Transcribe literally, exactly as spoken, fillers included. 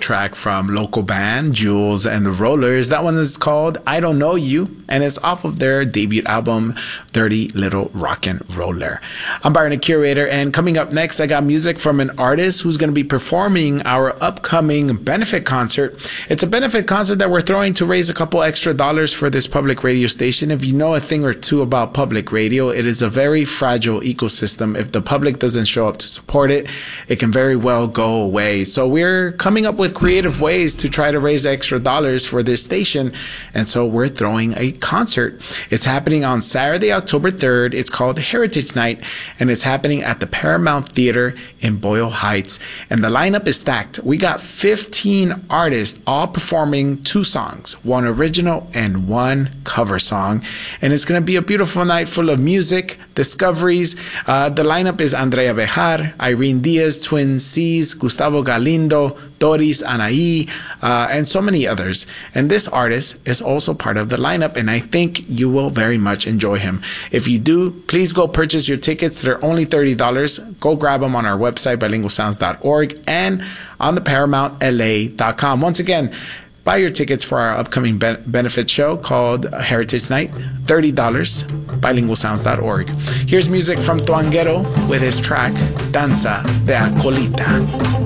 track from local band Jules and the Rollers. That one is called I Don't Know You, and it's off of their debut album, Dirty Little Rockin' Roller. I'm Byron, the Curator, and coming up next, I got music from an artist who's going to be performing our upcoming benefit concert. It's a benefit concert that we're throwing to raise a couple extra dollars for this public radio station. If you know a thing or two about public radio, it is a very fragile ecosystem. If the public doesn't show up to support it, it can very well go away. So we're coming up with creative ways to try to raise extra dollars for this station, and so we're throwing a concert. It's happening on Saturday, October third. It's called Heritage Night, and it's happening at the Paramount Theater in Boyle Heights. And the lineup is stacked. We got fifteen artists all performing two songs, one original and one cover song. And it's going to be a beautiful night full of music, discoveries. Uh, the lineup is Andrea Bejar, Irene Diaz, Twin C's, Gustavo Galindo, Doris Anaí, uh, and so many others. And this artist is also part of the lineup, and I think you will very much enjoy him. If you do, please go purchase your tickets. They're only thirty dollars. Go grab them on our website, bilingual sounds dot org, and on the paramount L A dot com. Once again, buy your tickets for our upcoming ben- benefit show called Heritage Night, thirty dollars, bilingual sounds dot org. Here's music from Tuanguero with his track, Danza de Acolita.